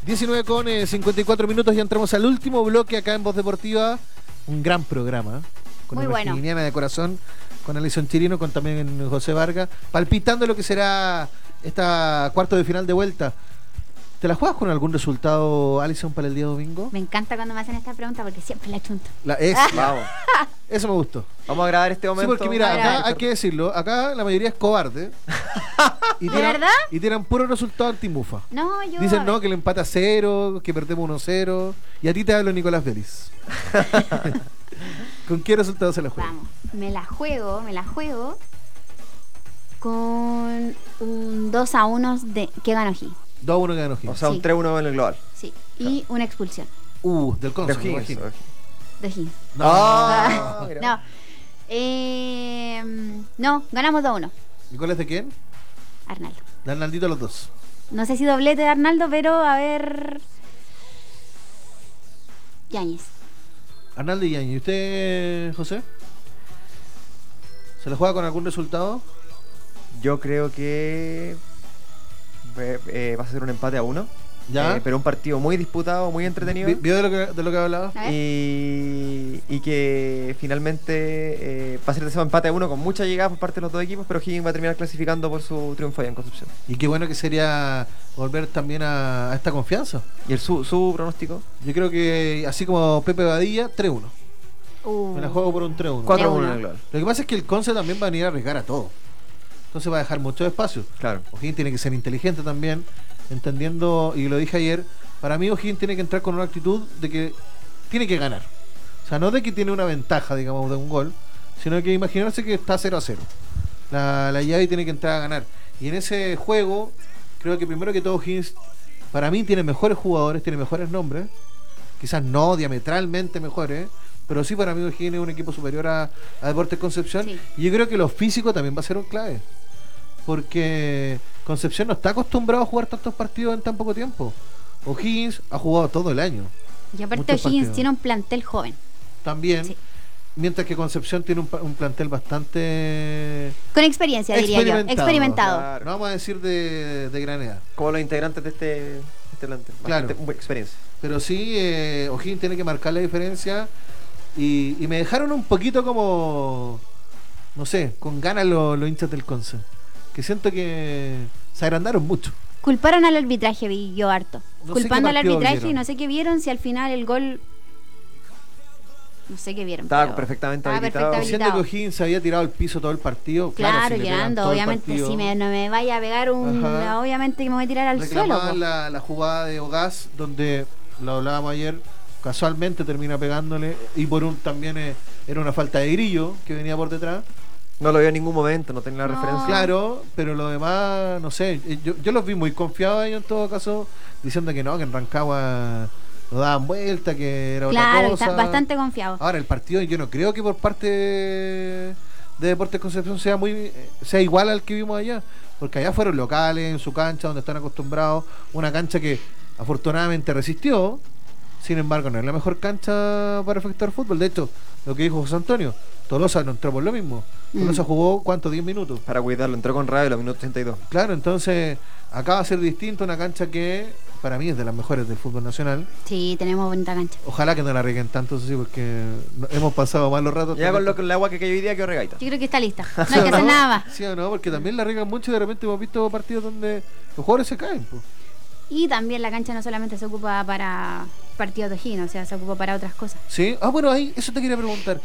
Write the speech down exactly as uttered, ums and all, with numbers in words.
diecinueve con cincuenta y cuatro minutos y entramos al último bloque acá en Voz Deportiva. Un gran programa, con Muy una bueno. virginiana de corazón, con Alison Chirino, con también José Vargas, palpitando lo que será esta cuarto de final de vuelta. ¿Te la juegas con algún resultado, Alison, para el día domingo? Me encanta cuando me hacen esta pregunta porque siempre la chunto. La, es, Vamos. Eso me gustó. Vamos a grabar este Sí, momento. porque mira, Ahora. acá hay que decirlo, acá la mayoría es cobarde. Y ¿De tiran- verdad? Y tiran puro resultado antimufa. No, yo. Dicen a no, ver. que le empata cero, que perdemos uno cero. Y a ti te hablo Nicolás Vélez. ¿Con qué resultado se la juega? Vamos, me la juego, me la juego con un dos a uno de que ganó Higgins. dos a uno que ganó Higgins. O sea, un Sí. tres uno en el global. Sí, y una expulsión Uh, del De Conce, me Higgins. imagino. de Higgins. No. Ah, mira. No. Eh, no, ganamos dos a uno. ¿Y cuál es de quién? Arnaldo. De Arnaldito los dos. No sé si doblete de Arnaldo, pero a ver. Yáñez. Arnaldo y Yañez. ¿Y usted, José? ¿Se la juega con algún resultado? Yo creo que eh, eh, va a ser un empate a uno. ¿Ya? Eh, pero un partido muy disputado, muy entretenido. Vi- ¿Vio de lo que, de lo que hablaba? A ver. Y, y que finalmente eh, va a ser de ese empate a uno con mucha llegada por parte de los dos equipos, pero Higgins va a terminar clasificando por su triunfo allá en Concepción. Y qué bueno que sería volver también a, a esta confianza. ¿Y el su, su pronóstico? Yo creo que, así como Pepe Badilla, tres uno. Uh, Me la juego por un tres uno. cuatro a uno uno. en el global. Lo que pasa es que el Conce también va a venir a arriesgar a todo. Entonces va a dejar mucho espacio. Claro. O'Higgins tiene que ser inteligente también, entendiendo, y lo dije ayer, para mí O'Higgins tiene que entrar con una actitud de que tiene que ganar. O sea, no de que tiene una ventaja, digamos, de un gol, sino que imaginarse que está cero a cero. La, la llave tiene que entrar a ganar. Y en ese juego, creo que primero que todo O'Higgins, para mí tiene mejores jugadores, tiene mejores nombres, quizás no diametralmente mejores, pero sí para mí O'Higgins es un equipo superior a, a Deportes Concepción. Sí. Y yo creo que lo físico también va a ser un clave. Porque Concepción no está acostumbrado a jugar tantos partidos en tan poco tiempo. O'Higgins ha jugado todo el año. y aparte muchos Higgins partidos. tiene un plantel joven. También. Sí. Mientras que Concepción tiene un, pa- un plantel bastante Con experiencia, diría yo. Experimentado. Claro. no vamos a decir de, de gran edad. Como los integrantes de este, de este plantel. Claro. Bastante buena experiencia. Pero sí, eh, O'Higgins tiene que marcar la diferencia. Y, y me dejaron un poquito como, no sé, con ganas los los hinchas del Conce. Que siento que se agrandaron mucho. Culparon al arbitraje, vi yo harto. No sé Culpando qué al partido arbitraje vieron. y no sé qué vieron, si al final el gol. No sé qué vieron. Estaba pero perfectamente estaba habilitado. perfecto Siento que habilitado. O'Higgins se había tirado al piso todo el partido. Claro, si le pegan llorando, todo el obviamente. partido. Si me, no me vaya a pegar un. Ajá. Obviamente que me voy a tirar al suelo. Reclamaban po. la, la jugada de Ogaz, donde lo hablábamos ayer, casualmente termina pegándole, y por un también eh, era una falta de Grillo que venía por detrás. No lo vio en ningún momento, no tenía la No. referencia. Claro, pero lo demás, no sé, eh, yo, yo los vi muy confiados ellos en todo caso, diciendo que no, que en Rancagua lo daban vuelta, que era Claro, otra cosa. está bastante confiado. Ahora, el partido yo no creo que por parte de Deportes Concepción sea muy eh, sea igual al que vimos allá, porque allá fueron locales, en su cancha, donde están acostumbrados, una cancha que afortunadamente resistió, sin embargo no es la mejor cancha para efectuar fútbol. De hecho, lo que dijo José Antonio, Tolosa no entró por lo mismo. Mm. Tolosa jugó, ¿cuánto? diez minutos. Para cuidarlo, entró con radio a los minutos ochenta y dos. Claro, entonces acá va a ser distinto, una cancha que para mí es de las mejores del fútbol nacional. Sí, tenemos bonita cancha. Ojalá que no la arriesguen tanto, eso sí, porque no- hemos pasado malos ratos. Ya con, lo, con el agua que cayó hoy día quedó regaita. Yo creo que está lista. No hay que hacer nada más. Sí o no, porque también la arriesgan mucho y de repente hemos visto partidos donde los jugadores se caen. Po. Y también la cancha no solamente se ocupa para partidos de Higgins, o sea, se ocupa para otras cosas. ¿Sí? Ah, bueno, ahí, eso te quería preguntar.